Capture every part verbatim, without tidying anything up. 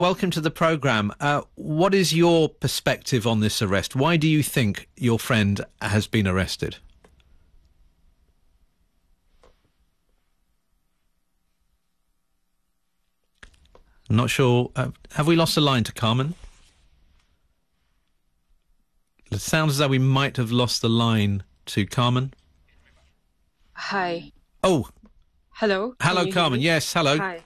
welcome to the programme. Uh, what is your perspective on this arrest? Why do you think your friend has been arrested? I'm not sure. Uh, have we lost the line to Carmen? It sounds as though we might have lost the line to Carmen. Hi. Oh. Hello. Hello, Carmen. Yes, hello. Hi.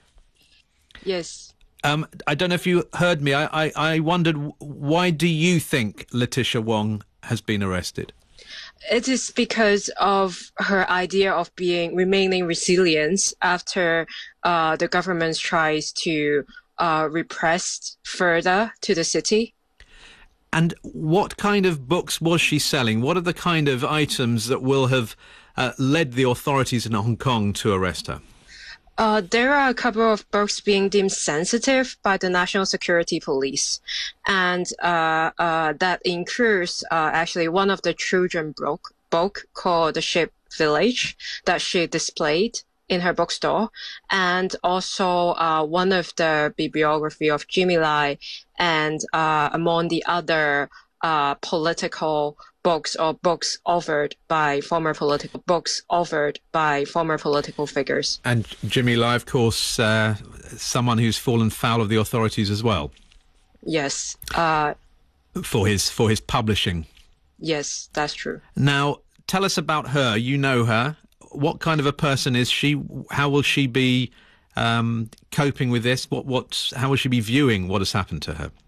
Yes. Um, I don't know if you heard me. I, I, I wondered, why do you think Letitia Wong has been arrested? It is because of her idea of being remaining resilient after uh, the government tries to uh, repress further to the city. And what kind of books was she selling? What are the kind of items that will have uh, led the authorities in Hong Kong to arrest her? Uh, there are a couple of books being deemed sensitive by the National Security Police. And uh, uh, that includes uh, actually one of the children book, book called The Sheep Village that she displayed in her bookstore. And also uh, one of the bibliography of Jimmy Lai, and uh, among the other uh, political books or books offered by former political books offered by former political figures. And Jimmy Lai, of course, uh, someone who's fallen foul of the authorities as well. Yes. Uh, for his for his publishing. Yes, that's true. Now, tell us about her. You know her. What kind of a person is she? How will she be um, coping with this? What what? How will she be viewing what has happened to her?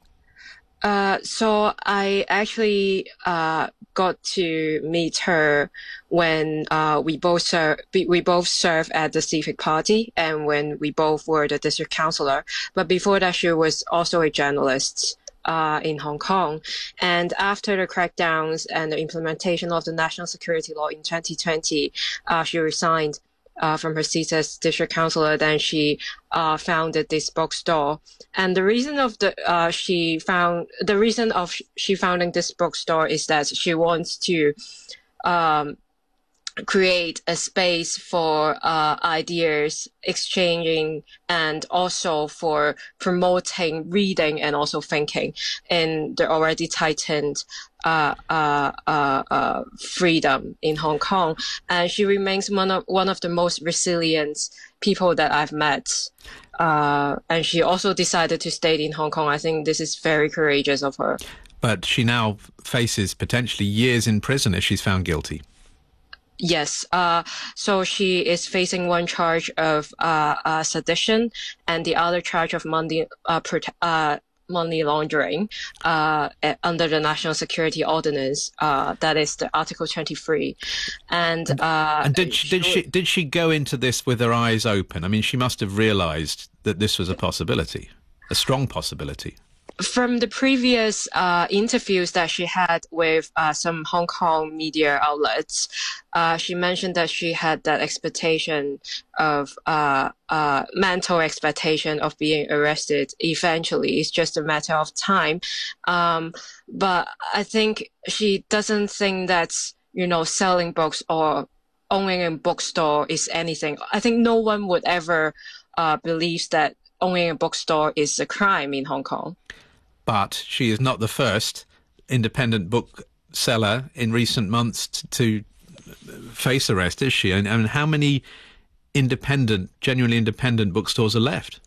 Uh, so I actually uh, got to meet her when uh, we both serve, we both served at the Civic Party, and when we both were the district councillor. But before that, she was also a journalist uh, in Hong Kong. And after the crackdowns and the implementation of the national security law in twenty twenty, uh, she resigned Uh, from her seat as district councillor. Then she uh, founded this bookstore, and the reason of the uh, she found the reason of she founding this bookstore is that she wants to um, create a space for uh, ideas exchanging, and also for promoting reading and also thinking in the already tightened Uh, uh, uh, uh, freedom in Hong Kong. And she remains one of, one of the most resilient people that I've met. Uh, and she also decided to stay in Hong Kong. I think this is very courageous of her. But she now faces potentially years in prison if she's found guilty. Yes. Uh, so she is facing one charge of uh, uh, sedition, and the other charge of money uh, prote- uh money laundering uh, under the National Security Ordinance. Uh, that is the Article twenty-three. And, uh, and did she, did she did she go into this with her eyes open? I mean, she must have realised that this was a possibility, a strong possibility. From the previous uh, interviews that she had with uh, some Hong Kong media outlets, uh, she mentioned that she had that expectation of uh, uh, mental expectation of being arrested eventually. It's just a matter of time. Um, but I think she doesn't think that, you know, selling books or owning a bookstore is anything. I think no one would ever uh, believe that owning a bookstore is a crime in Hong Kong. But she is not the first independent bookseller in recent months t- to face arrest, is she? And, and how many independent, genuinely independent bookstores are left?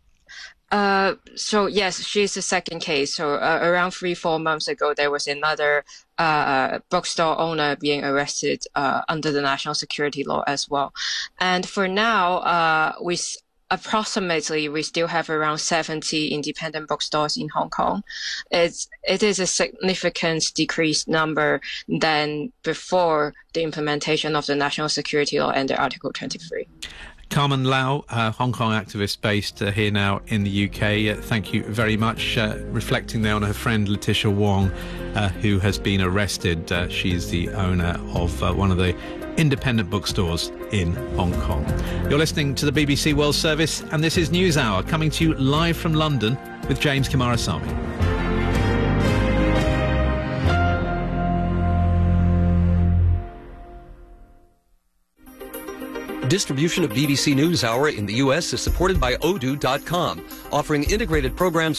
Uh, so yes, she's the second case. So uh, around three, four months ago, there was another uh, bookstore owner being arrested uh, under the national security law as well. And for now, uh, we approximately we still have around seventy independent bookstores in Hong Kong. It's it is a significant decreased number than before the implementation of the national security law and the Article twenty-three. Carmen Lau, uh, Hong Kong activist based uh, here now in the U K. Uh, thank you very much. Uh, reflecting there on her friend Letitia Wong, uh, who has been arrested. Uh, she's the owner of uh, one of the independent bookstores in Hong Kong. You're listening to the B B C World Service, and this is News Hour, coming to you live from London with James Kamarasamy. Distribution of B B C NewsHour in the U S is supported by Odoo dot com, offering integrated programs